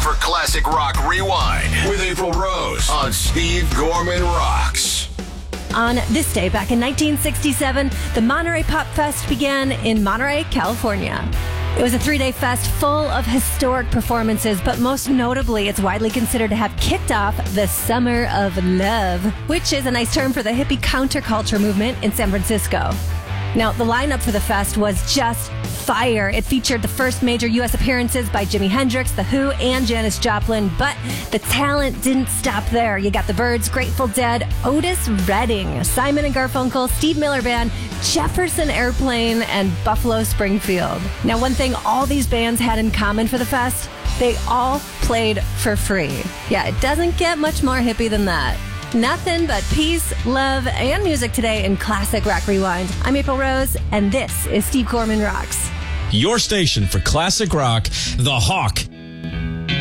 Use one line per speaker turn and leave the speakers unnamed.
for Classic Rock Rewind with April Rose on Steve Gorman Rocks.
On this day, back in 1967, the Monterey Pop Fest began in Monterey, California. It was a 3-day fest full of historic performances, but most notably, it's widely considered to have kicked off the Summer of Love, which is a nice term for the hippie counterculture movement in San Francisco. Now, the lineup for the fest was just fire. It featured the first major U.S. appearances by Jimi Hendrix, The Who, and Janis Joplin, but the talent didn't stop there. You got the Byrds, Grateful Dead, Otis Redding, Simon and Garfunkel, Steve Miller Band, Jefferson Airplane, and Buffalo Springfield. Now, one thing all these bands had in common for the fest, they all played for free. Yeah, it doesn't get much more hippie than that. Nothing but peace, love, and music today in Classic Rock Rewind. I'm April Rose, and this is Steve Gorman Rocks.
Your station for classic rock, The Hawk,